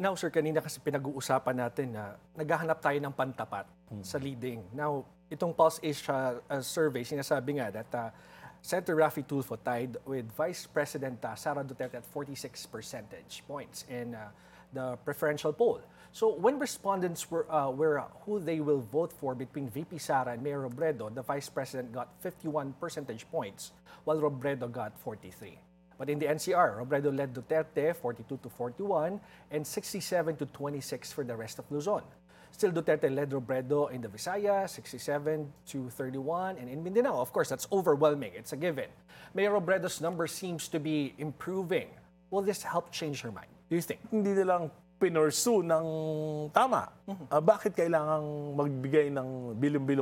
Now, sir, kanina kasi pinag-uusapan natin na naghahanap tayo ng pantapat sa leading. Now, itong Pulse Asia survey, sinasabi nga that Senator Raffy Tulfo tied with Vice President Sara Duterte at 46 percentage points in the preferential poll. So when respondents were who they will vote for between VP Sara and Mayor Robredo, the Vice President got 51 percentage points, while Robredo got 43. But in the NCR, Robredo led Duterte 42 to 41 and 67 to 26 for the rest of Luzon. Still, Duterte led Robredo in the Visayas, 67 to 31, and in Mindanao, of course, that's overwhelming. It's a given. Mayor Robredo's number seems to be improving. Will this help change her mind? Do you think? Hindi nilang pinursu ng tama. Bakit kailangang magbigay ng bilong-bilong